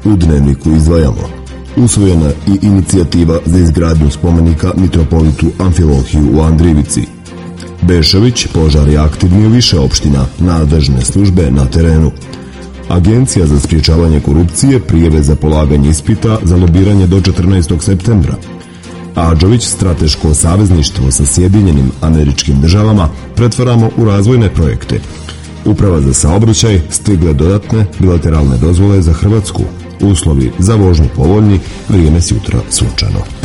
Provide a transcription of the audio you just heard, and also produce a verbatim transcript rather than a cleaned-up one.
u Dnevniku izdvajamo: usvojena i inicijativa za izgradnju spomenika mitropolitu Amfilohiju u Andrijevici. Bešović, požar je aktivni u više opština, nadležne službe na terenu. Agencija za sprječavanje korupcije prijave za polaganje ispita za lobiranje do četrnaestog septembra. Adžović, strateško savezništvo sa Sjedinjenim Američkim Državama pretvaramo u razvojne projekte. Uprava za saobraćaj, stigle dodatne bilateralne dozvole za Hrvatsku. Uslovi za vožnju povoljni, vrijeme s jutra sunčano.